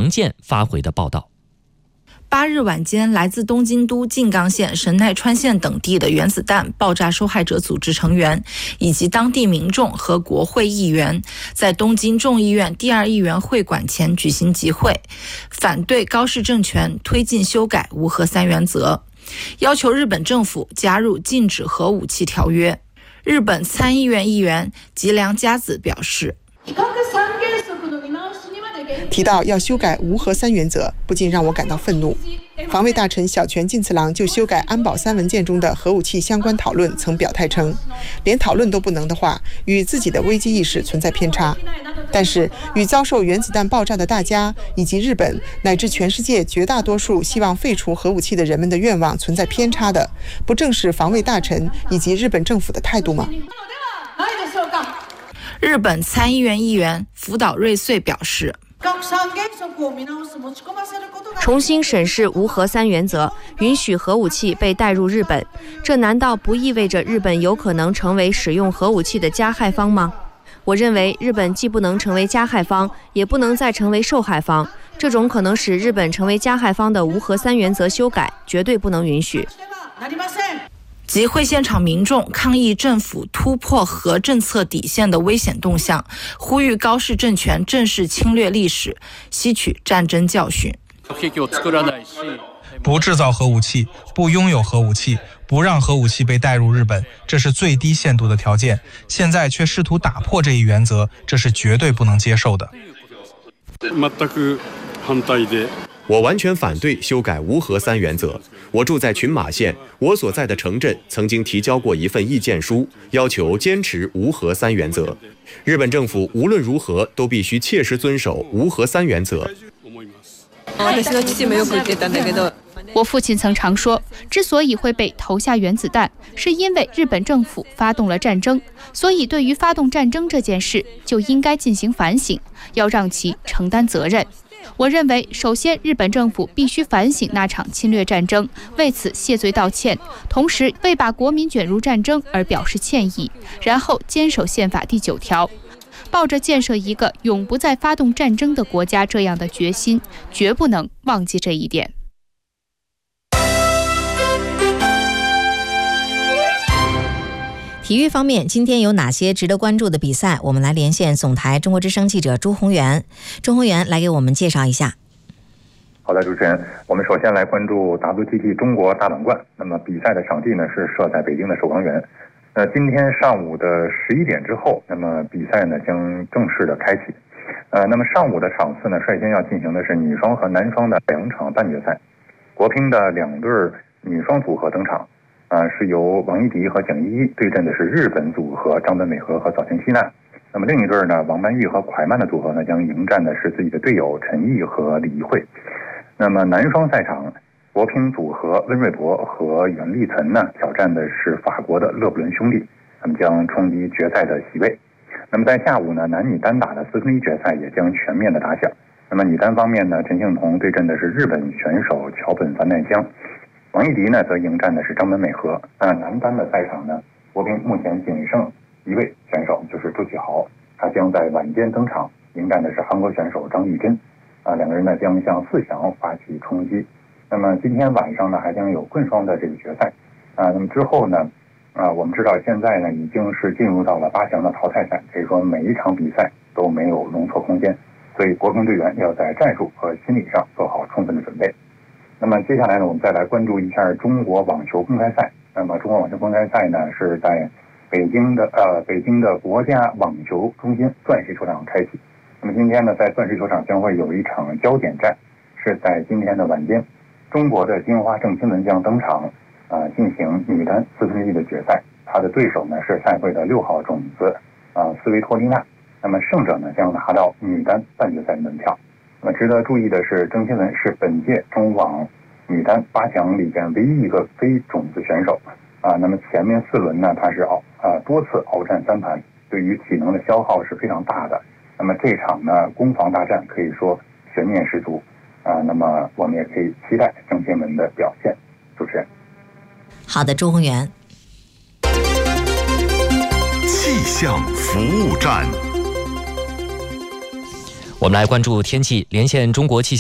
健发回的报道。 8日晚间，来自东京都、静冈县、神奈川县等地的原子弹爆炸受害者组织成员以及当地民众和国会议员在东京众议院第2议员会馆前举行集会，反对高市政权推进修改无核3原则，要求日本政府加入禁止核武器条约。日本参议院议员吉良佳子表示， 提到要修改无核3原则，不禁让我感到愤怒。防卫大臣小泉进次郎就修改安保3文件中的核武器相关讨论曾表态称，连讨论都不能的话，与自己的危机意识存在偏差。但是与遭受原子弹爆炸的大家以及日本乃至全世界绝大多数希望废除核武器的人们的愿望存在偏差的，不正是防卫大臣以及日本政府的态度吗？ 日本参议院议员福岛瑞穗表示， 重新审视无核3原则，允许核武器被带入日本，这难道不意味着日本有可能成为使用核武器的加害方吗？我认为日本既不能成为加害方，也不能再成为受害方，这种可能使日本成为加害方的无核3原则修改绝对不能允许。 集会现场民众抗议政府突破核政策底线的危险动向，呼吁高市政权正视侵略历史，吸取战争教训。 不制造核武器，不拥有核武器，不让核武器被带入日本，这是最低限度的条件。现在却试图打破这一原则，这是绝对不能接受的。 我完全反对修改无核3原则。我住在群马县，我所在的城镇曾经提交过一份意见书，要求坚持无核3原则。日本政府无论如何都必须切实遵守无核3原则。 我父亲曾常说，之所以会被投下原子弹，是因为日本政府发动了战争，所以对于发动战争这件事就应该进行反省，要让其承担责任。我认为，首先日本政府必须反省那场侵略战争，为此谢罪道歉，同时为把国民卷入战争而表示歉意，然后坚守宪法第9条，抱着建设一个永不再发动战争的国家这样的决心，绝不能忘记这一点。 体育方面，今天有哪些值得关注的比赛？我们来连线总台中国之声记者朱宏元。朱宏元来给我们介绍一下。 好的，主持人，我们首先来关注 WTT 中国大满贯。那么比赛的场地呢是设在北京的首钢园。今天上午的11点之后，那么比赛呢将正式的开启。那么上午的场次呢，率先要进行的是女双和男双的2场半决赛。国乒的2对女双组合登场。是由王艺迪和蒋依依对阵的是日本组合张本美和和早田希娜。那么另一对呢，王曼玉和蒯曼的组合呢，将迎战的是自己的队友陈毅和李怡慧。那么男双赛场，国乒组合温瑞博和袁立岑呢，挑战的是法国的勒布伦兄弟，他们将冲击决赛的席位。那么在下午呢，男女单打的4分之一决赛也将全面的打响。那么女单方面呢，陈幸同对阵的是日本选手桥本凡奈香。王艺迪呢，则迎战的是张本美和。男单的赛场呢，国乒目前仅剩一位选手，就是周启豪，他将在晚间登场，迎战的是韩国选手张玉珍。两个人呢将向4强发起冲击。那么今天晚上呢，还将有棍双的这个决赛。那么之后呢，我们知道现在呢已经是进入到了8强的淘汰赛，可以说每一场比赛都没有容错空间，所以国乒队员要在战术和心理上做好充分的准备。那么接下来呢，我们再来关注一下中国网球公开赛。那么中国网球公开赛呢，是在北京的国家网球中心钻石球场开启。那么今天呢，在钻石球场将会有一场焦点战，是在今天的晚间，中国的金花郑钦文将登场，进行女单4分之一的决赛。她的对手呢是赛会的6号种子斯维托利娜。那么胜者呢将拿到女单半决赛的门票。那么值得注意的是，郑钦文是本届中网女单8强里边唯一一个非种子选手那么前面4轮呢，他是多次鏖战3盘，对于体能的消耗是非常大的。那么这场呢攻防大战可以说悬念十足那么我们也可以期待郑钦文的表现。主持人， 好的，周宏元。 气象服务站， 我们来关注天气，连线中国气象